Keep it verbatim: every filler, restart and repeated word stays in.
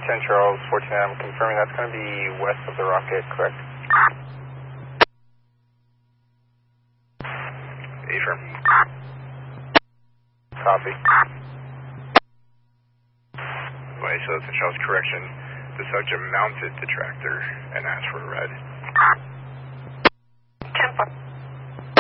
ten Charles, fourteen, I'm confirming that's going to be west of the rocket, correct? Affirm. Copy. Wait, so ten Charles, correction. The subject mounted the tractor and asked for a ride.